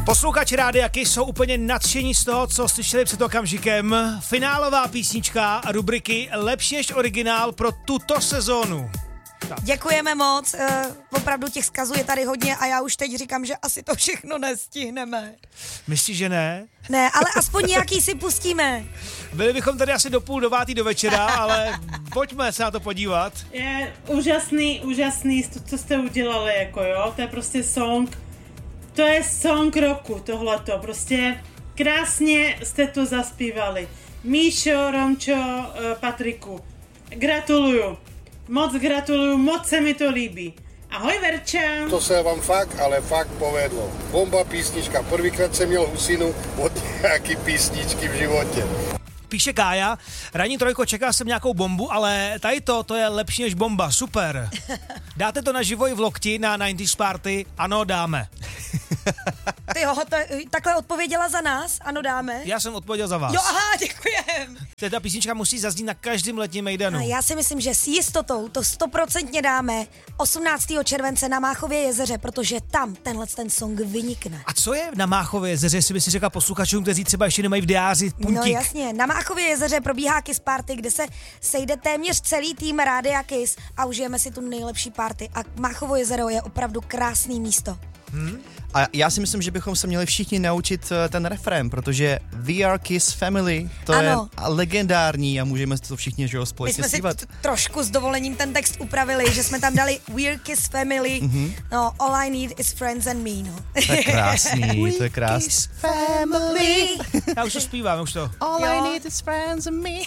Posluchači Rádia Kiss jsou úplně nadšení z toho, co slyšeli před okamžikem. Finálová písnička rubriky Lepší než originál pro tuto sezónu. Tak. Děkujeme moc, opravdu těch vzkazů je tady hodně a já už teď říkám, že asi to všechno nestihneme. Myslíš, že ne? Ne, ale aspoň nějaký si pustíme. Byli bychom tady asi do 8:30 do večera, ale pojďme se na to podívat. Je úžasný, co jste udělali, jako jo, to je prostě song, to je song roku tohleto, prostě krásně jste to zaspívali. Míšo, Romčo, Patriku, gratuluju. Moc gratuluju, moc se mi to líbí. Ahoj Verča. To se vám ale fakt povedlo. Bomba písnička, prvýkrát jsem měl husinu od nějaký písničky v životě. Píše Kája, ranní trojko, čekal jsem nějakou bombu, ale tady to je lepší než bomba, super. Dáte to naživo i v Lokti na 90s Party? Ano, dáme. Ty takhle odpověděla za nás? Ano, dáme. Já jsem odpověděl za vás. Jo, aha, děkujem. Ta písnička musí zaznít na každém letním mejdanu. A já si myslím, že s jistotou to 100% dáme 18. července na Máchově jezeře, protože tam ten song vynikne. A co je na Máchově jezeře, jestli by si řekla posluchačům, kteří třeba ještě nemají v diáři puntík? No jasně, na Máchově jezeře probíhá Kiss Party, kde se sejde téměř celý tým Rádia Kiss a užijeme si tu nejlepší party. A Máchovo jezero je opravdu krásný místo. A já si myslím, že bychom se měli všichni naučit ten refrén, protože We Are Kiss Family, to je legendární a můžeme to všichni společně zpívat. My jsme si trošku s dovolením ten text upravili, že jsme tam dali We Are Kiss Family, no all I need is friends and me, no. To je krásný, to je krásný. Kiss Family. Já už to zpívám, už to. All I need is friends and me.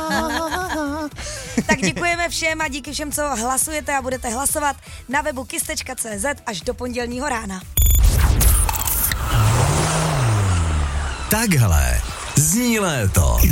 Tak děkujeme všem a díky všem, co hlasujete a budete hlasovat na webu kiss.cz až do pondělního rána. Takhle zní léto.